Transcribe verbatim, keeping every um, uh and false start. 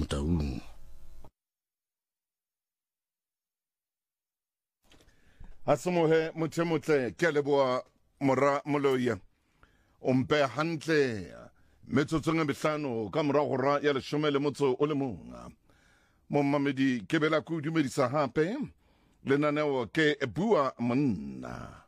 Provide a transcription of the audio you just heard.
taung. Asamohe mutemutle keleboa mora moloya. Ompe hantle metsotsong e behlano ka mora hora ya leshome le motso o le mong. Momamedi ke bela ku dumedisa hape lenaneo ke e bua monna.